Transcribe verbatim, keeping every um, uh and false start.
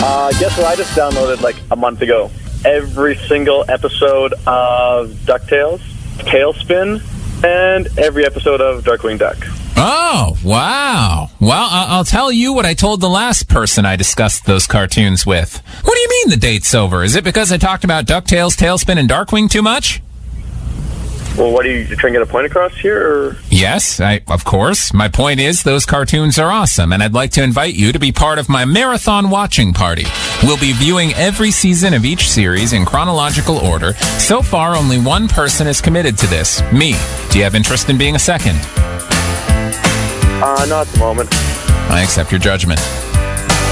Uh, guess what I just downloaded like a month ago? Every single episode of DuckTales, Tailspin, and every episode of Darkwing Duck. Oh, wow. Well, I- I'll tell you what I told the last person I discussed those cartoons with. What do you mean the date's over? Is it because I talked about DuckTales, Tailspin, and Darkwing too much? Well, what are you, you trying to get a point across here? Or? Yes, I, of course. My point is those cartoons are awesome, and I'd like to invite you to be part of my marathon watching party. We'll be viewing every season of each series in chronological order. So far, only one person is committed to this, me. Do you have interest in being a second? Uh, not at the moment. I accept your judgment.